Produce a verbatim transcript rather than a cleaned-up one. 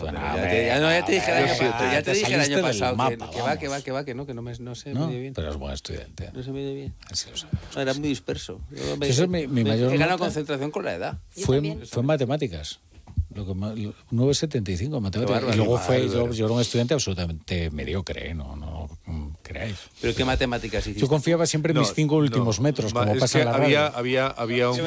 tú, pero no, ya, te, ya, no, ya te dije el yo año, sí, pa- ya te te dije el saliste año del pasado mapa, que, que va, vamos. que va, que va, que no, que no, me, no se ¿no? me dio bien. Pero es buen estudiante. No se me dio bien. Así lo sabemos. No, era muy disperso. Yo me- Eso es mi- mi me- mayor He ganado nota. concentración con la edad. Yo Fue, también. fue en matemáticas. Lo que más- lo- nueve coma setenta y cinco en matemáticas. Qué Y luego bárbaro, fue, yo, bárbaro. yo era un estudiante absolutamente mediocre, ¿eh? no, no, no creáis. ¿Pero qué matemáticas hiciste? Yo confiaba siempre en No, mis cinco últimos no. metros, Va, como es pasa que en la había, radio. había, había un,